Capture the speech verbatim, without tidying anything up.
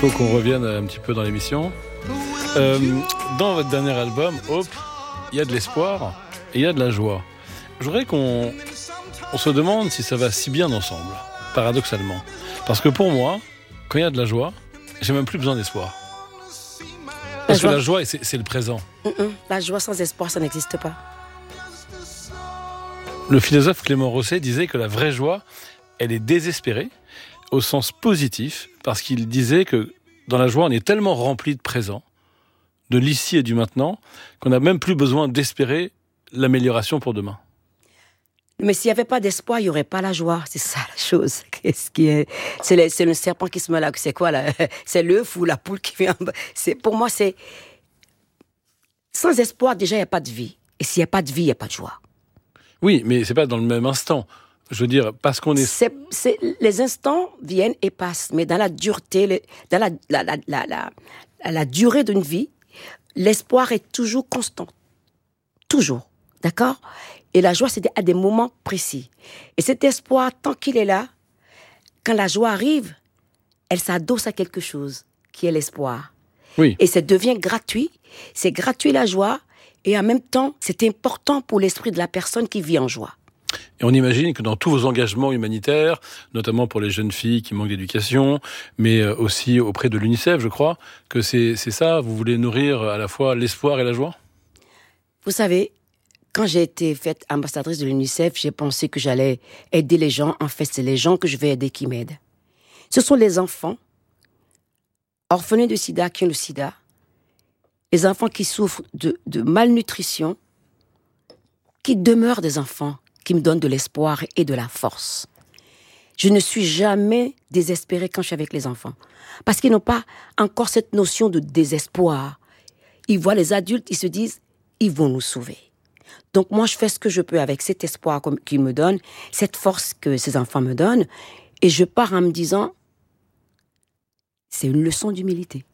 faut qu'on revienne un petit peu dans l'émission. Euh, dans votre dernier album, Hope, il y a de l'espoir et il y a de la joie. Je voudrais qu'on on se demande si ça va si bien ensemble, paradoxalement. Parce que pour moi, quand il y a de la joie, j'ai même plus besoin d'espoir. Parce la que joie. la joie, c'est, c'est le présent. Mm-mm. La joie sans espoir, ça n'existe pas. Le philosophe Clément Rosset disait que la vraie joie, elle est désespérée, au sens positif, parce qu'il disait que dans la joie, on est tellement rempli de présent, de l'ici et du maintenant, qu'on n'a même plus besoin d'espérer l'amélioration pour demain. Mais s'il n'y avait pas d'espoir, il n'y aurait pas la joie. C'est ça la chose. Qu'est-ce qui est... c'est, le, c'est le serpent qui se met là. C'est quoi là? C'est l'œuf ou la poule qui vient? C'est, pour moi, c'est... Sans espoir, déjà, il n'y a pas de vie. Et s'il n'y a pas de vie, il n'y a pas de joie. Oui, mais ce n'est pas dans le même instant. Je veux dire, parce qu'on est... c'est, c'est... Les instants viennent et passent. Mais dans la dureté, les... dans la, la, la, la, la, la, la durée d'une vie, l'espoir est toujours constant. Toujours. D'accord? Et la joie, c'est à des moments précis. Et cet espoir, tant qu'il est là, quand la joie arrive, elle s'adosse à quelque chose, qui est l'espoir. Oui. Et ça devient gratuit. C'est gratuit la joie, et en même temps, c'est important pour l'esprit de la personne qui vit en joie. Et on imagine que dans tous vos engagements humanitaires, notamment pour les jeunes filles qui manquent d'éducation, mais aussi auprès de l'UNICEF, je crois, que c'est, c'est ça, vous voulez nourrir à la fois l'espoir et la joie ? Vous savez, quand j'ai été faite ambassadrice de l'UNICEF, j'ai pensé que j'allais aider les gens. En fait, c'est les gens que je vais aider qui m'aident. Ce sont les enfants orphelins de sida qui ont le sida, les enfants qui souffrent de, de malnutrition, qui demeurent des enfants qui me donnent de l'espoir et de la force. Je ne suis jamais désespérée quand je suis avec les enfants, parce qu'ils n'ont pas encore cette notion de désespoir. Ils voient les adultes, ils se disent, ils vont nous sauver. Donc moi, je fais ce que je peux avec cet espoir qu'ils me donnent, cette force que ces enfants me donnent, et je pars en me disant, c'est une leçon d'humilité.